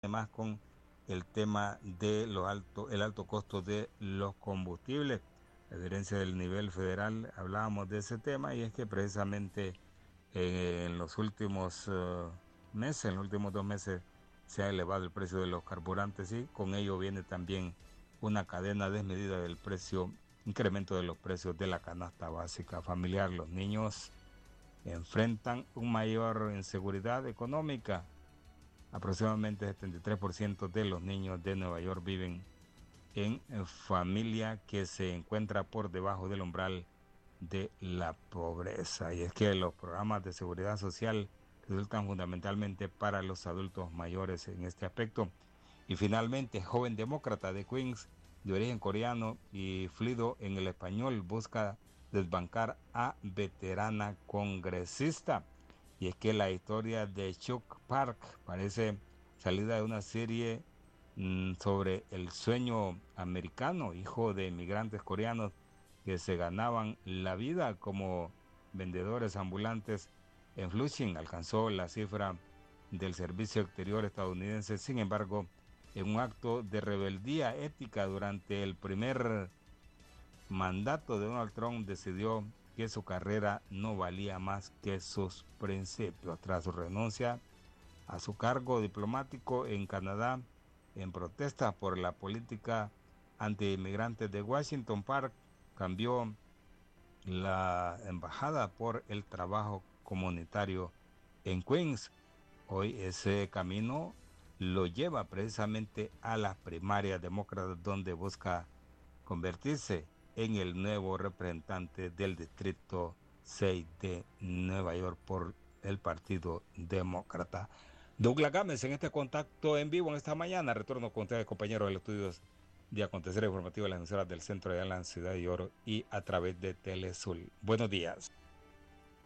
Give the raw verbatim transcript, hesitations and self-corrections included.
además con el tema de los alto, el alto costo de los combustibles. A diferencia del nivel federal, hablábamos de ese tema y es que precisamente eh, en los últimos uh, meses, en los últimos dos meses, se ha elevado el precio de los carburantes y con ello viene también una cadena desmedida del precio, incremento de los precios de la canasta básica familiar. Los niños enfrentan una mayor inseguridad económica. Aproximadamente setenta y tres por ciento de los niños de Nueva York viven en familia que se encuentra por debajo del umbral de la pobreza. Y es que los programas de seguridad social resultan fundamentalmente para los adultos mayores en este aspecto. Y finalmente, joven demócrata de Queens, de origen coreano y fluido en el español, busca desbancar a veterana congresista. Y es que la historia de Chuck Park parece salida de una serie mmm, sobre el sueño americano, hijo de inmigrantes coreanos que se ganaban la vida como vendedores ambulantes en Flushing. Alcanzó la cifra del servicio exterior estadounidense. Sin embargo, en un acto de rebeldía ética durante el primer mandato de Donald Trump, decidió que su carrera no valía más que sus principios. Tras su renuncia a su cargo diplomático en Canadá, en protesta por la política anti-inmigrantes de Washington, Park cambió la embajada por el trabajo comunitario en Queens. Hoy ese camino lo lleva precisamente a las primarias demócratas, donde busca convertirse en el nuevo representante del Distrito seis de Nueva York por el Partido Demócrata. Douglas Gámez en este contacto en vivo en esta mañana. Retorno con ustedes, compañeros de los estudios de acontecer informativo de las emisoras del centro de la ciudad de Oro y a través de Telesul. Buenos días.